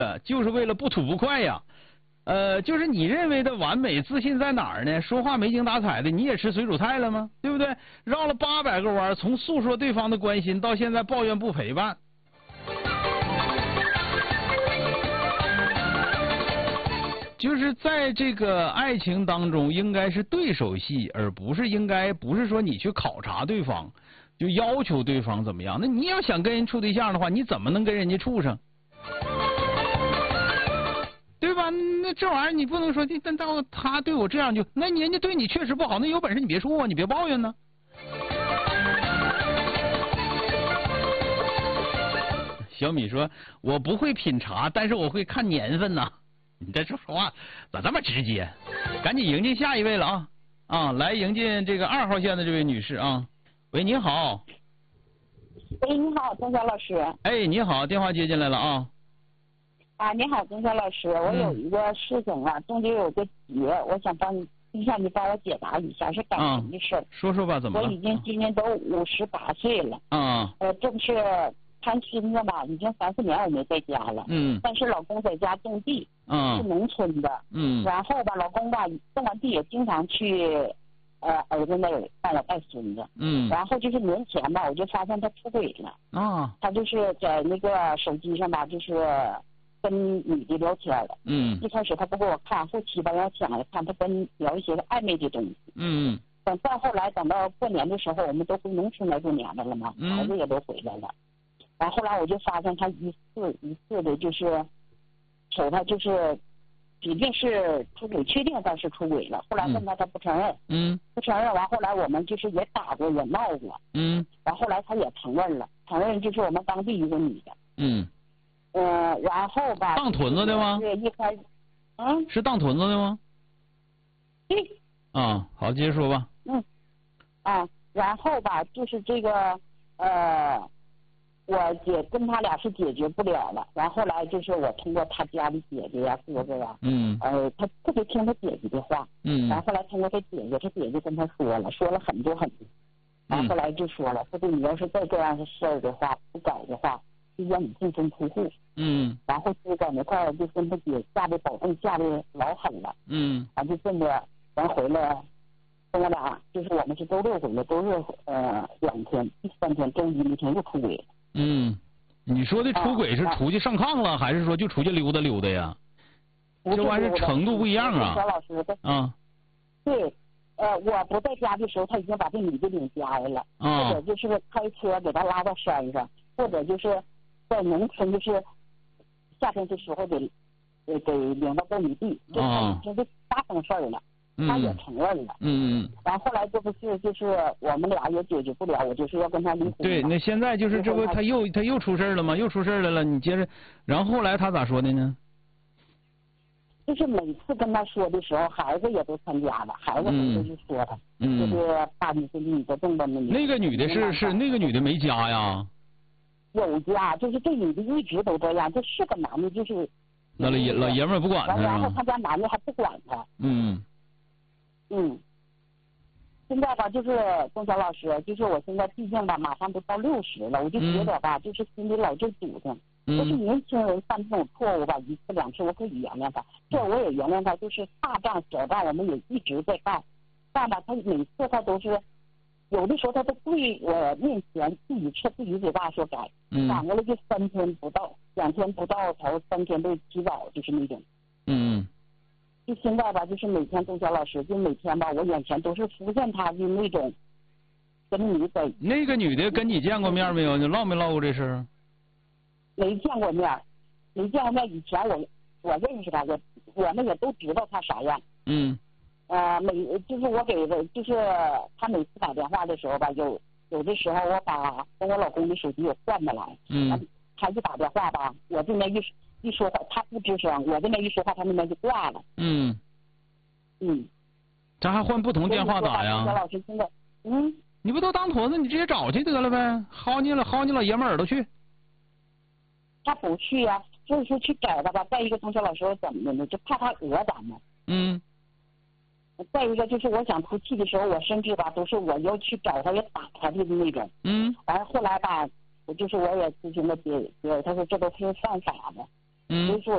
就是为了不吐不快呀。就是你认为的完美自信在哪儿呢？说话没精打采的，你也吃水煮菜了吗？对不对？绕了800个弯，从诉说对方的关心到现在抱怨不陪伴。就是在这个爱情当中，应该是对手戏，而不是说你去考察对方，就要求对方怎么样。那你要想跟人处对象的话，你怎么能跟人家处上？对吧？那这玩意儿你不能说，但到他对我这样那人家对你确实不好，那有本事你别说啊，你别抱怨呢。小米说：“我不会品茶，但是我会看年份呐。”你这说话咋这么直接？赶紧迎接下一位了啊！来迎接这个2号线的这位女士啊。喂，你好。 喂，你好，钟晓老师。 哎，你好，电话接进来了啊。 你好，钟晓老师，我有一个事情啊，中间有个结，我想你帮我解答一下，是感情的事儿。 说说吧，怎么了？ 我已经今年都58岁了。这不是看孙子吧，已经3、4年我没在家了。但是老公在家种地。是农村的。然后吧，老公吧种完地也经常去儿子那儿帮我带孙子。然后就是年前吧，我就发现他出轨了。他就是在那个手机上吧，就是跟女的聊天了。一开始他不给我看，后期吧要想来看，他跟聊一些个暧昧的东西。等到后来，等到过年的时候，我们都回农村来过年的了嘛，孩子也都回来了。然后后来我就发现他一次的就是瞅他就是，即便是出轨，确定他是出轨了。后来问他不承认。不承认完，后来我们就是也打过也闹过。然后后来他也承认了，承认就是我们当地一个女的。然后吧。 当屯子的吗？ 是一开始。 是当屯子的吗？ 对。 好，接着说吧。 然后吧，就是这个我跟他俩是解决不了了。然后后来就是我通过他家的姐姐呀、哥哥呀，他特别听他姐姐的话。然后后来通过他姐姐跟他说了很多很多。然后后来就说了，说你要是再这样的事儿的话，不改的话，就让你净身出户。然后就在那块儿就跟他姐下的保证下的老狠了。完就这么咱回来。跟我俩就是我们是周6回来，周日2天，第3天周一那天又出轨了。 你说的出轨是出去上炕了，还是说就出去溜达溜达呀？这玩意儿程度不一样啊。 小老师对，我不在家的时候，他已经把这女的领家来了。或者就是开车给他拉到山上，或者就是在农村，就是夏天的时候给领到耕地，这已经是发生事儿了。他也承认了。然后后来这不是就是我们俩也解决不了，我就是要跟他离婚。 对，那现在就是这不他又出事了吗？又出事来了，你接着，然后后来他咋说的呢？ 就是每次跟他说的时候，孩子也都参加了，孩子回头就说他，就是爸，你是你的动动的。 那个女的是那个女的没家呀？ 有家，就是这女的一直都这样，这是个男的，就是那老爷们儿不管他。 然后他家男的还不管他。现在吧，就是钟晓老师，就是我现在毕竟吧，马上都到60了，我就觉得吧，就是心里老是堵着。就是年轻人犯这种错误吧，1次2次我可以原谅他，这我也原谅他。就是大账小账我们也一直在干，但吧，他每次他都是，有的时候他都对我面前自己嘴巴说改，赶过来就3天不到，2天不到头，3天都提早，就是那种。就现在吧，就是每天钟晓老师，就每天吧，我眼前都是浮现他的那种跟你在。 那个女的跟你见过面没有？你唠没唠过这事？ 没见过面，没见过面。以前我认识他，我们也都知道他啥样。就是我给的，就是他每次打电话的时候吧，有的时候我把跟我老公的手机也换过来。他一打电话吧，我这边一说话他不吱声，我这边一说话他那边就挂了。 咱还换不同电话打呀？ 小老师现在， 你不都当坨子，你直接找去得了呗，薅你老爷们耳朵去。 他不去呀，就是说去找他吧。再一个，钟晓老师我怎么的呢？就怕他讹咱们。再一个就是我想出气的时候，我甚至吧都是我要去找他也打他的那种。完了后来吧，我也咨询了别人，他说这都是犯法的。所以说